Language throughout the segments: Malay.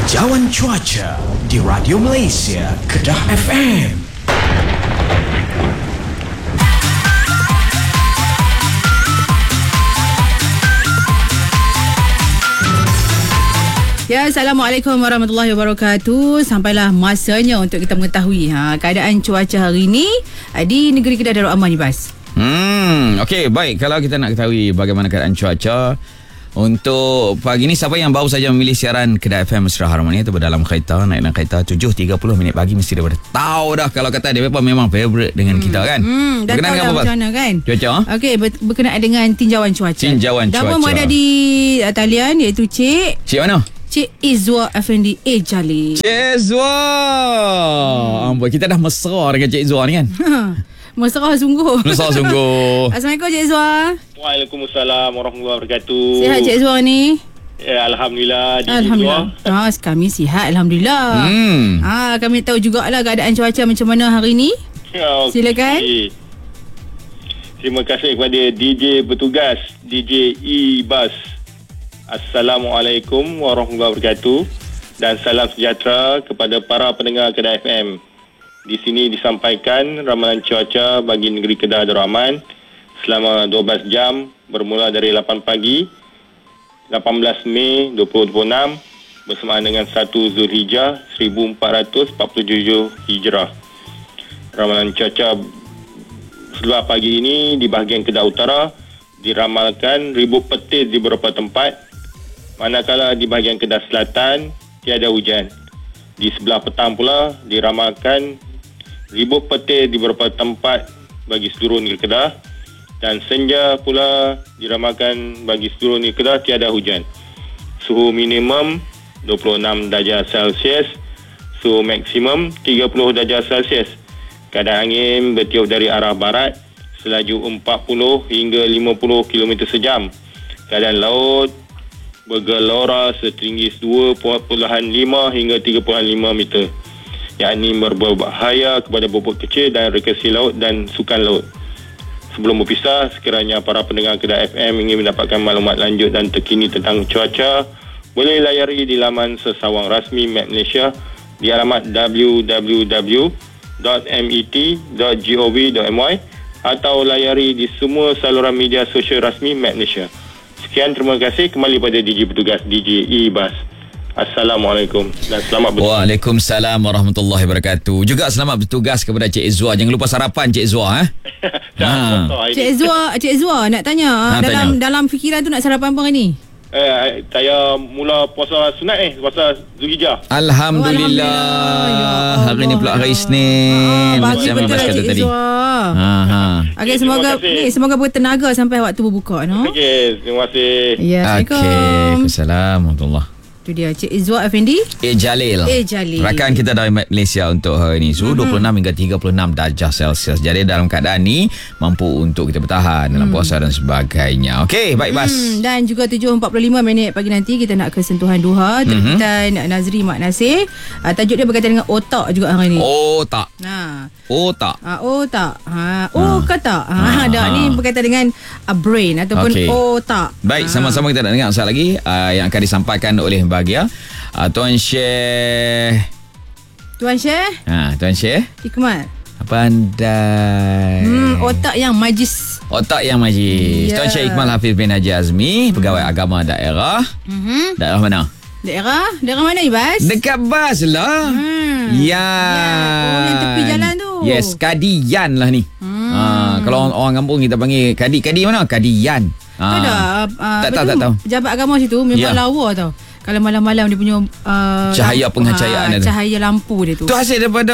Tinjauan cuaca di Radio Malaysia Kedah FM. Ya, Assalamualaikum warahmatullahi wabarakatuh. Sampailah masanya untuk kita mengetahui keadaan cuaca hari ini di negeri Kedah Darul Aman ni, Bas. Okey, baik. Kalau kita nak ketahui bagaimana keadaan cuaca untuk pagi ni, siapa yang baru saja memilih siaran Kedah FM Mesra Harmoni atau dalam kereta, naik dalam kereta 7.30 minit pagi, mesti dia dah tahu dah kalau kata dia memang favourite dengan kita kan. Dah tahu dah macam mana kan. Cuaca. Okey, berkenaan dengan tinjauan cuaca. Tinjauan cuaca. Dama ada di talian iaitu Cik mana? Cik Izwa Effendi Jalil. Cik Izwa. Ampun, kita dah mesra dengan Cik Izwa ni kan. Mesra sungguh. Mesra sungguh. Assalamualaikum Cik Izwa. Waalaikumsalam warahmatullahi wabarakatuh. Sihat Cik Izwa ni? Ya, Alhamdulillah. Alhamdulillah. Kami sihat, Alhamdulillah. Kami tahu jugalah keadaan cuaca macam mana hari ni. Okay. Silakan. Terima kasih kepada DJ bertugas, DJ E-Bus. Assalamualaikum warahmatullahi wabarakatuh. Dan salam sejahtera kepada para pendengar Kedah FM. Di sini disampaikan ramalan cuaca bagi negeri Kedah Darul Aman selama 12 jam bermula dari 8 pagi 18 Mei 2026 bersamaan dengan 1 Zulhijjah 1447 Hijrah. Ramalan cuaca seluar pagi ini di bahagian Kedah Utara diramalkan ribut petir di beberapa tempat, manakala di bahagian Kedah Selatan tiada hujan. Di sebelah petang pula diramalkan ribut petir di beberapa tempat bagi seluruh negeri Kedah, dan senja pula diramalkan bagi seluruh negeri Kedah tiada hujan. Suhu minimum 26 darjah Celsius, suhu maksimum 30 darjah Celsius. Keadaan angin bertiup dari arah barat selaju 40 hingga 50 km sejam. Keadaan laut bergelora setinggi 2.5 hingga 3.5 meter, yakni berbahaya kepada bobot kecil dan rekreasi laut dan sukan laut. Sebelum berpisah, sekiranya para pendengar Kedah FM ingin mendapatkan maklumat lanjut dan terkini tentang cuaca, boleh layari di laman sesawang rasmi Met Malaysia di alamat www.met.gov.my atau layari di semua saluran media sosial rasmi Met Malaysia. Sekian, terima kasih. Kembali pada DJ bertugas, DJ E-Bus. Assalamualaikum dan selamat bertugas. Waalaikumsalam warahmatullahi wabarakatuh. Juga selamat bertugas kepada Cik Izwa. Jangan lupa sarapan Cik Izwa. Cik Izwa nak tanya, dalam fikiran tu nak sarapan apa hari ni? Saya mula puasa sunat puasa Zulhijjah. Alhamdulillah. Hari ni pula hari Isnin. Bagi betul Mas kata Cik tadi. Izwa. Okay, semoga bertenaga sampai waktu berbuka, no? Okey, terima kasih. Ya, Assalamualaikum. Waalaikumsalam warahmatullahi. Itu dia Cik Izwa Effendi Jalil. Jalil. Rakan kita dari Malaysia untuk hari ini. Suhu 26 hingga 36 darjah Celsius. Jadi dalam keadaan ni mampu untuk kita bertahan dalam puasa dan sebagainya. Okey, baik Bas. Dan juga 7.45 minit pagi nanti kita nak ke sentuhan duha terbitan Nazri Mak Nasir. Tajuk dia berkaitan dengan otak juga hari ni. Otak. Otak. Otak. Kata. Dah ni berkaitan dengan brain ataupun otak. Baik, sama-sama kita nak dengar sekali lagi yang akan disampaikan oleh bahagia Tuan Syekh Tuan Syekh Hikmat. Pandai. Otak yang majis. Tuan Syekh Hikmat Hafiz bin Haji Azmi, pegawai agama daerah. Daerah mana? Daerah mana ni, Bas? Dekat Bas lah. Yang tepi jalan tu. Yes, Kadian lah ni. Kalau orang kampung kita panggil Kadi mana? Kadian. Tak tahu. Pejabat agama situ memang lawa tau. Kalau malam-malam dia punya cahaya penghijauan tu. Cahaya lampu dia tu. Tu hasil daripada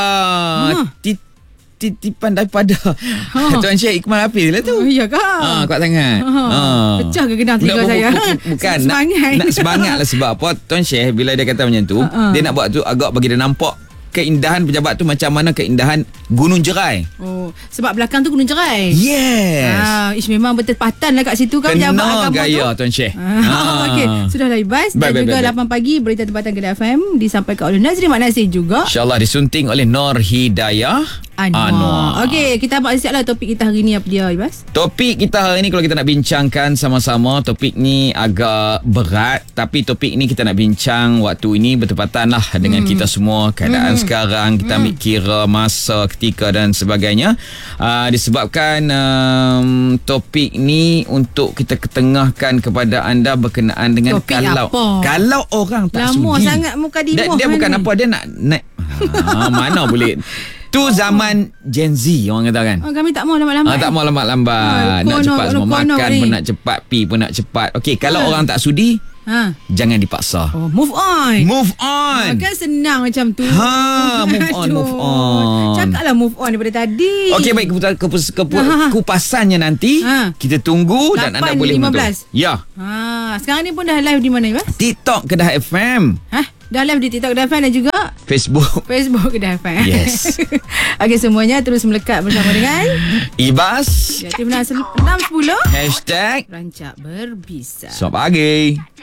titipan daripada Tuan Syekh Hikmat Hafiz lah tu. Ya kah? Kuat sangat. Pecah ke genang telinga saya? Bukan. Nak semangat lah. Sebab apa, Tuan Syekh bila dia kata macam tu, dia nak buat tu agak bagi dia nampak keindahan pejabat tu macam mana keindahan Gunung Jerai. Sebab belakang tu Gunung Jerai. Yes. Memang bertepatan lah kat situ kan pejabat agama tu. Kena gaya Tuan Syekh. Okey, sudahlah Ibas. Dan juga 8 pagi berita tempatan Kedah FM disampaikan oleh Nazri Mak Nasir juga. InsyaAllah disunting oleh Nur Hidayah. Anwar. Okey, kita abang siaplah topik kita hari ni apa dia, Ibas? Topik kita hari ni kalau kita nak bincangkan sama-sama, topik ni agak berat, tapi topik ni kita nak bincang waktu ini bertepatan lah dengan kita semua, keadaan sekarang, kita ambil kira masa, ketika dan sebagainya. Disebabkan topik ni untuk kita ketengahkan kepada anda berkenaan dengan Topik apa? Kalau orang tak Lama sudi. sangat mukadimah Dia bukan ni. apa, dia nak mana boleh. Tu zaman Gen Z orang kata kan. Kami tak mau lambat-lambat. Tak mau lambat-lambat. Nak cepat semua makan pun nak cepat, pi pun nak cepat. Okey, kalau orang tak sudi, jangan dipaksa. Move on. Move on. Kan senang macam tu. Move on. Cakaplah move on daripada tadi. Okey, baik, kupasannya nanti kita tunggu dan anda boleh menonton. 8.15. Ya. Sekarang ni pun dah live di mana, Ibas? TikTok Kedah FM. Dah live di TikTok Kedah FM dan juga Facebook Kedah FM. Yes. Okey, semuanya terus melekat bersama dengan Ibas. Kreatif 610 Hashtag Rancak Berbisa. Selamat pagi.